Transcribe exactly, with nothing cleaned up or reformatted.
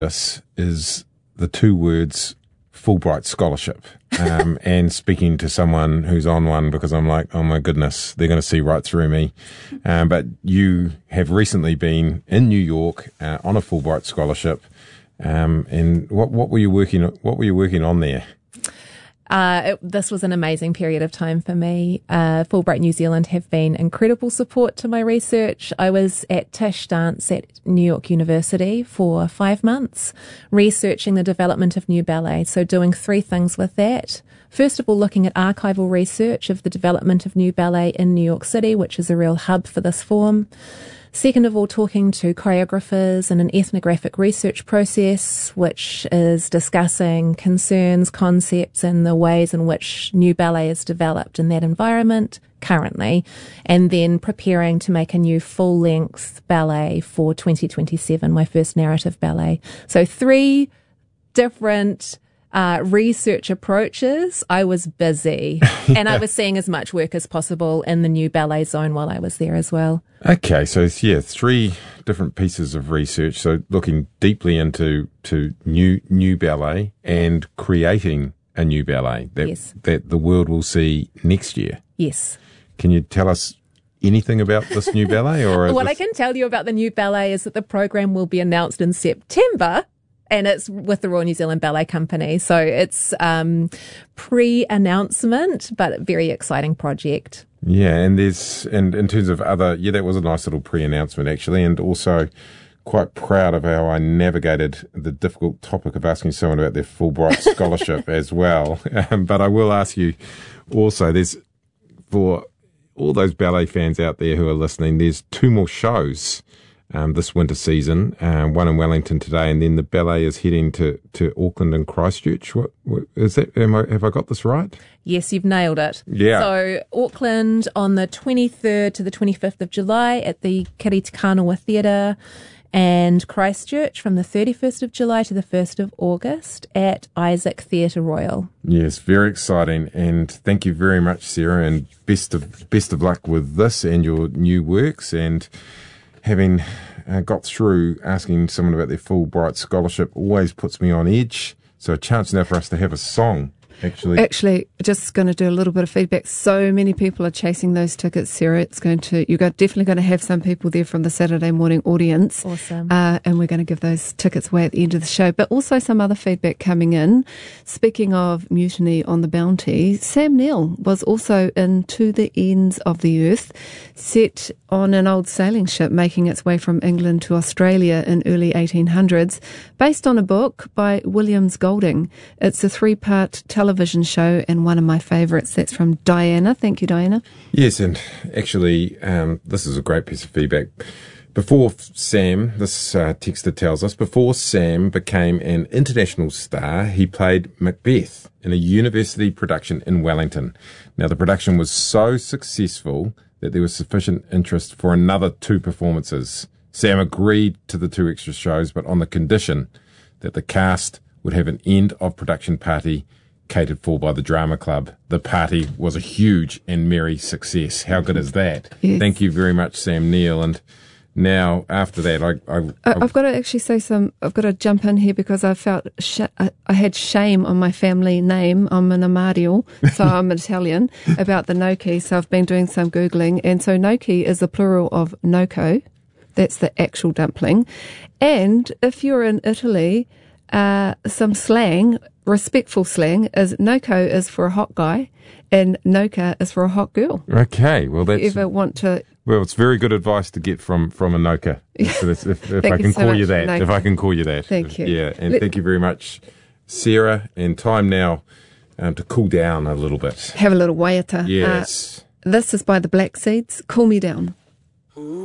this is the two words Fulbright scholarship. Um, and speaking to someone who's on one, because I'm like, oh my goodness, they're going to see right through me. Um, but you have recently been in New York uh, on a Fulbright scholarship. Um, and what, what were you working, what were you working on there? Uh, it, this was an amazing period of time for me. Uh, Fulbright New Zealand have been incredible support to my research. I was at Tisch Dance at New York University for five months, researching the development of new ballet. So doing three things with that. First of all, looking at archival research of the development of new ballet in New York City, which is a real hub for this form. Second of all, talking to choreographers in an ethnographic research process, which is discussing concerns, concepts, and the ways in which new ballet is developed in that environment currently, and then preparing to make a new full-length ballet for twenty twenty-seven, my first narrative ballet. So three different Uh, research approaches. I was busy yeah. and I was seeing as much work as possible in the new ballet zone while I was there as well. Okay, so yeah, three different pieces of research. So looking deeply into to new new ballet and creating a new ballet that yes. that the world will see next year. Yes. Can you tell us anything about this new ballet? Or what this... I can tell you about the new ballet is that the program will be announced in September. And it's with the Royal New Zealand Ballet Company. So it's um, pre-announcement, but a very exciting project. Yeah, and there's, and in terms of other, yeah, that was a nice little pre-announcement actually, and also quite proud of how I navigated the difficult topic of asking someone about their Fulbright scholarship as well. Um, but I will ask you also, there's, for all those ballet fans out there who are listening, there's two more shows Um, this winter season, um, one in Wellington today, and then the ballet is heading to, to Auckland and Christchurch. What, what is that? Am I, have I got this right? Yes, you've nailed it. Yeah. So Auckland on the twenty-third to the twenty-fifth of July at the Kiritikanawa Theatre, and Christchurch from the thirty-first of July to the first of August at Isaac Theatre Royal. Yes, very exciting, and thank you very much, Sarah, and best of best of luck with this and your new works. And having uh, got through asking someone about their Fulbright scholarship always puts me on edge. So a chance now for us to have a song, actually. Actually, just going to do a little bit of feedback. So many people are chasing those tickets, Sarah. It's going to, you're definitely going to have some people there from the Saturday morning audience. Awesome. Uh, and we're going to give those tickets away at the end of the show. But also some other feedback coming in. Speaking of Mutiny on the Bounty, Sam Neill was also in To the Ends of the Earth, set on an old sailing ship making its way from England to Australia in early eighteen hundreds, based on a book by Williams Golding. It's a three-part television show and one of my favourites. That's from Diana. Thank you, Diana. Yes, and actually, um, this is a great piece of feedback. Before Sam, this uh, texter tells us, before Sam became an international star, he played Macbeth in a university production in Wellington. Now, the production was so successful that there was sufficient interest for another two performances. Sam agreed to the two extra shows, but on the condition that the cast would have an end-of-production party catered for by the Drama Club. The party was a huge and merry success. How good is that? Yes. Thank you very much, Sam Neill. And now, after that, I, I, I, I've got to actually say some, I've got to jump in here because I felt, sh- I, I had shame on my family name. I'm an Amadio, so I'm Italian, about the gnocchi. So I've been doing some Googling. And so gnocchi is the plural of gnocco. That's the actual dumpling. And if you're in Italy, uh, some slang, respectful slang, is gnocco is for a hot guy and gnocca is for a hot girl. Okay, well that's... If you ever want to... Well, it's very good advice to get from, from a gnocca. If, if, if I can so call much, you that. Gnocca. If I can call you that. Thank you. Yeah, and Let, thank you very much, Sarah. And time now um, to cool down a little bit. Have a little waiata. Yes. Uh, this is by the Black Seeds. Cool Me Down.